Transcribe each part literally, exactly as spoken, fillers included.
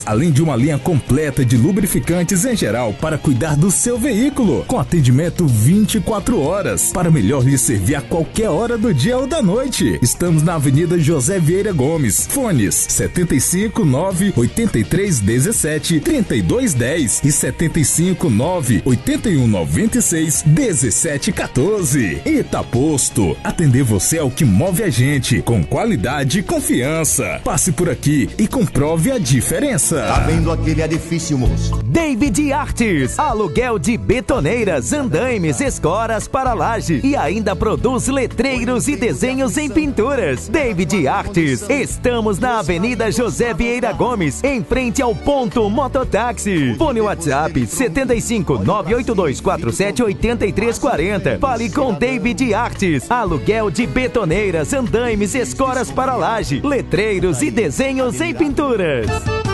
Além de uma linha completa de lubrificantes em geral para cuidar do seu veículo, com atendimento vinte e quatro horas, para melhor lhe servir a qualquer hora do dia ou da noite. Estamos na Avenida José Vieira Gomes. Fones setenta e cinco, nove, oitenta e três, dezessete, trinta e dois, dez e setenta e cinco, nove, oitenta e um, noventa e seis, dezessete, quatorze. Itaposto. Atender você é o que move a gente, com qualidade e confiança. Passe por aqui e comprove a diferença. Tá vendo aquele edifício, moço? David Artes, aluguel de betoneiras, andaimes, escoras para laje e ainda produz letreiros e desenhos em pinturas. David Artes, estamos na Avenida José Vieira Gomes, em frente ao ponto Mototáxi. Fone WhatsApp setenta e cinco, nove oito dois quatro sete, oito três quatro zero. Fale com David Artes, aluguel de betoneiras, andaimes, escoras para laje, letreiros e desenhos em pinturas.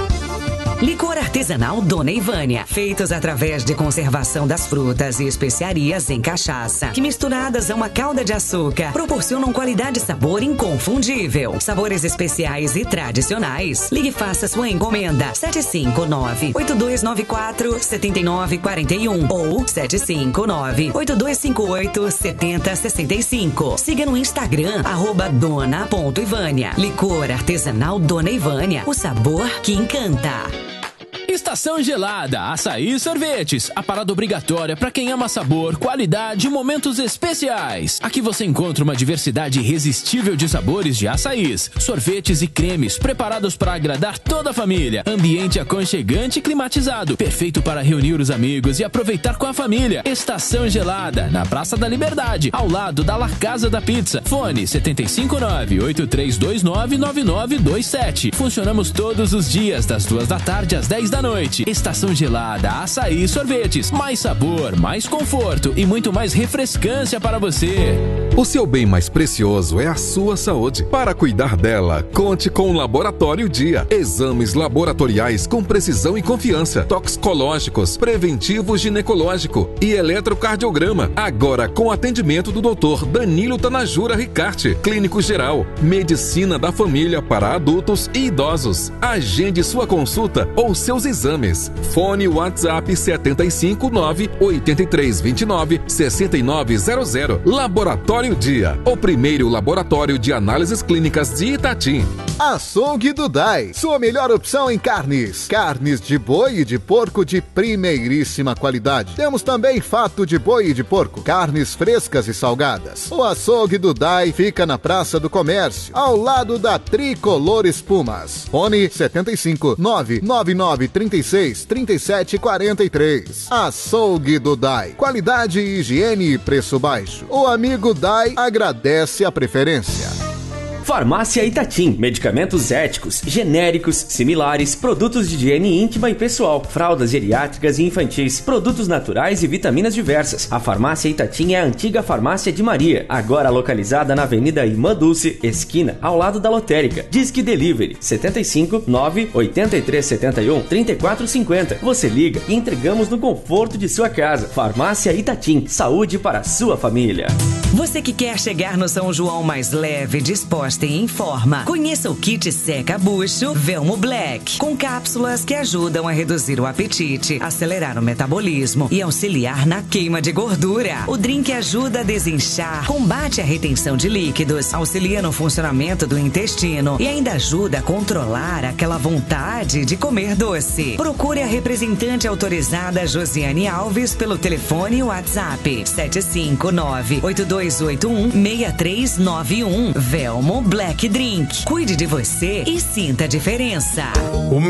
Licor artesanal Dona Ivânia, feitos através de conservação das frutas e especiarias em cachaça, que misturadas a uma calda de açúcar, proporcionam qualidade e sabor inconfundível. Sabores especiais e tradicionais. Ligue e faça sua encomenda sete cinco nove, oito dois nove quatro, sete nove quatro um ou sete cinco nove, oito dois cinco oito, sete zero seis cinco. Siga no Instagram, arroba dona.ivânia. Licor artesanal Dona Ivânia, o sabor que encanta. Estação Gelada, Açaí e Sorvetes. A parada obrigatória para quem ama sabor, qualidade e momentos especiais. Aqui você encontra uma diversidade irresistível de sabores de açaís, sorvetes e cremes preparados para agradar toda a família. Ambiente aconchegante e climatizado, perfeito para reunir os amigos e aproveitar com a família. Estação Gelada, na Praça da Liberdade, ao lado da La Casa da Pizza. Fone setenta e cinco nove, oito três dois nove, nove nove dois sete. Funcionamos todos os dias, das duas da tarde às dez da noite. Estação Gelada, Açaí e Sorvetes. Mais sabor, mais conforto e muito mais refrescância para você. O seu bem mais precioso é a sua saúde. Para cuidar dela, conte com o Laboratório Dia. Exames laboratoriais com precisão e confiança. Toxicológicos, preventivo ginecológico e eletrocardiograma. Agora com atendimento do doutor Danilo Tanajura Ricarte, clínico geral. Medicina da família para adultos e idosos. Agende sua consulta ou seus exames. Fone WhatsApp setenta e cinco nove, oito três dois nove, seis nove zero zero. Laboratório Dia, o primeiro laboratório de análises clínicas de Itati. Açougue do Dai, sua melhor opção em carnes. Carnes de boi e de porco de primeiríssima qualidade. Temos também fato de boi e de porco, carnes frescas e salgadas. O Açougue do Dai fica na Praça do Comércio, ao lado da Tricolor Espumas. Fone setenta e cinco, nove nove nove, trinta e seis, trinta e sete, quarenta e três. Açougue do Dai, qualidade, higiene e preço baixo. O amigo Dai agradece a preferência. Farmácia Itatim, medicamentos éticos, genéricos, similares, produtos de higiene íntima e pessoal, fraldas geriátricas e infantis, produtos naturais e vitaminas diversas. A Farmácia Itatim é a antiga Farmácia de Maria, agora localizada na Avenida Irmã Dulce, esquina, ao lado da lotérica. Disque Delivery, setenta e cinco, nove, oito três sete um, trinta e quatro cinquenta. Você liga e entregamos no conforto de sua casa. Farmácia Itatim, saúde para a sua família. Você que quer chegar no São João mais leve, disposta e em forma, conheça o kit Seca Bucho Velmo Black, com cápsulas que ajudam a reduzir o apetite, acelerar o metabolismo e auxiliar na queima de gordura. O drink ajuda a desinchar, combate a retenção de líquidos, auxilia no funcionamento do intestino e ainda ajuda a controlar aquela vontade de comer doce. Procure a representante autorizada Josiane Alves pelo telefone e WhatsApp sete cinco nove, oito dois oito um, seis três nove um. Velmo Black Drink. Cuide de você e sinta a diferença.